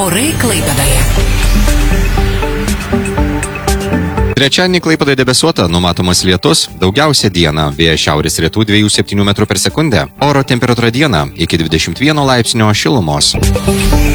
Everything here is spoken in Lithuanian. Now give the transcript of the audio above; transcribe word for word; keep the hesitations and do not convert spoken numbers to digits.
Orai Klaipėdoje. Trečiadienį Klaipėdoje debesuota, numatomas lietus, daugiausia dieną, vėjas šiaurės rytų dviejų septynių metrų per sekundę, oro temperatūra dieną iki dvidešimt vieno laipsnio šilumos.